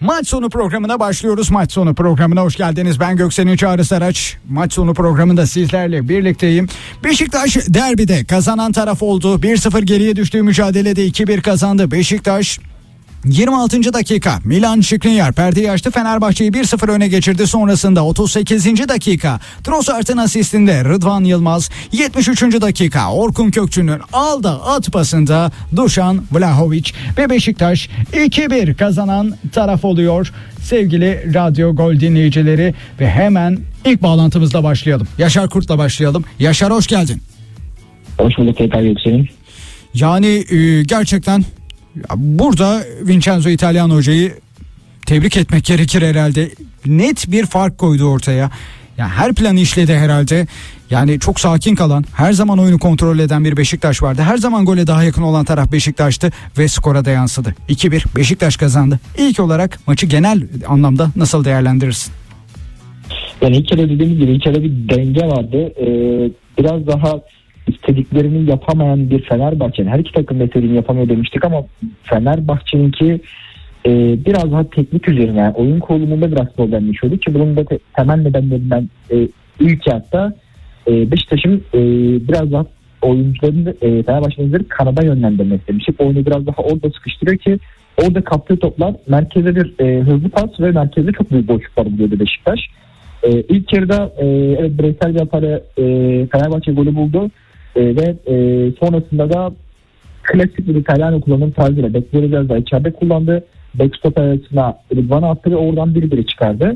Maç sonu programına başlıyoruz. Maç sonu programına hoş geldiniz. Ben Göksel'in Çağrı Saraç. Maç sonu programında sizlerle birlikteyim. Beşiktaş derbide kazanan taraf oldu. 1-0 geriye düştüğü mücadelede 2-1 kazandı Beşiktaş. 26. dakika Milan Skriniar perdeyi açtı, Fenerbahçe'yi 1-0 öne geçirdi. Sonrasında 38. dakika Trossard'ın asistinde Rıdvan Yılmaz, 73. dakika Orkun Kökçü'nün aldı at pasında Dušan Vlahović ve Beşiktaş 2-1 kazanan taraf oluyor. Sevgili Radyo Gol dinleyicileri, ve hemen ilk bağlantımızla başlayalım. Yaşar Kurt'la başlayalım. Yaşar, hoş geldin. Hoş bulduk tekrar Göksel'in. Yani gerçekten burada Vincenzo İtalyan hocayı tebrik etmek gerekir herhalde. Net bir fark koydu ortaya. Yani her planı işledi herhalde. Yani çok sakin kalan, her zaman oyunu kontrol eden bir Beşiktaş vardı. Her zaman gole daha yakın olan taraf Beşiktaş'tı ve skora da yansıdı. 2-1 Beşiktaş kazandı. İlk olarak maçı genel anlamda nasıl değerlendirirsin? Yani ilk kere dediğimiz gibi ilk kere bir denge vardı. Biraz daha istediklerini yapamayan bir Fenerbahçe. Her iki takım da istediğini yapamıyor demiştik ama Fenerbahçe'ninki biraz daha teknik üzerine, yani oyun kurulumunda biraz problem yaşıyordu ki bunun da temel nedenlerinden ilk hatta Beşiktaş'ın biraz daha oyuncuların Fenerbahçe'nin oyuncuları kanada yönlendirmek demiştik. Oyunu biraz daha orada sıkıştırıyor ki orada kaptığı toplar merkeze bir hızlı pas ve merkeze çok büyük boşluklar buluyordu Beşiktaş. İlk yarıda evet, bireysel bir hatayla Fenerbahçe golü buldu ve sonrasında da klasik bir İtalyan kullanım tarzıyla bekleri biraz daha içeride kullandı. Backstop arasına Rıdvan'ı attı ve oradan biri çıkardı.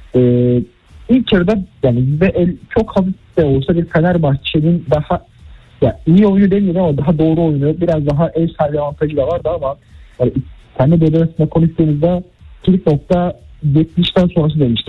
İlk yarıda yani çok hafif de olsa bir Fenerbahçe'nin daha iyi oyunu demeyelim ama daha doğru oyunu, biraz daha ev sahibi avantajı da vardı ama yani kendi devre arasında konuştuğumuzda kilit nokta 70'ten sonrası demiştik.